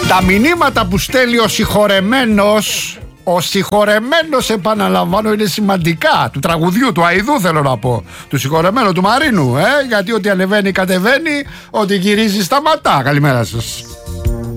Τα μηνύματα που στέλνει ο συγχωρεμένος επαναλαμβάνω είναι σημαντικά. Του τραγουδιού, του Αηδού θέλω να πω. Του συγχωρεμένου, του Μαρίνου. Γιατί ό,τι ανεβαίνει κατεβαίνει, ό,τι γυρίζει σταματά. Καλημέρα σας.